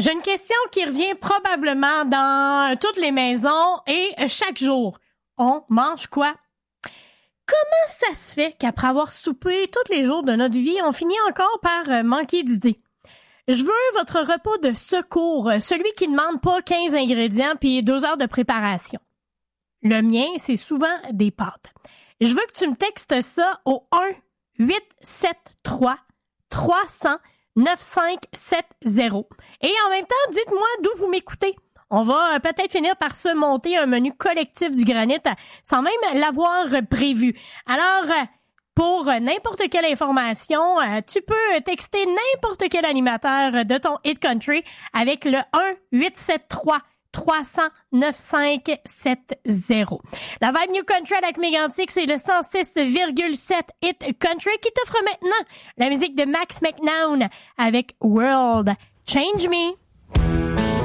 J'ai une question qui revient probablement dans toutes les maisons et chaque jour. On mange quoi? Comment ça se fait qu'après avoir soupé tous les jours de notre vie, on finit encore par manquer d'idées? Je veux votre repas de secours, celui qui ne demande pas 15 ingrédients puis 2 heures de préparation. Le mien, c'est souvent des pâtes. Je veux que tu me textes ça au 1-873-300-9570. Et en même temps, dites-moi d'où vous m'écoutez. On va peut-être finir par se monter un menu collectif du granit sans même l'avoir prévu. Alors, pour n'importe quelle information, tu peux texter n'importe quel animateur de ton Hit Country avec le 1-873-300-9570. La Vibe New Country à Lac-Mégantic, c'est le 106,7 Hit Country qui t'offre maintenant la musique de Max McNown avec World Change Me.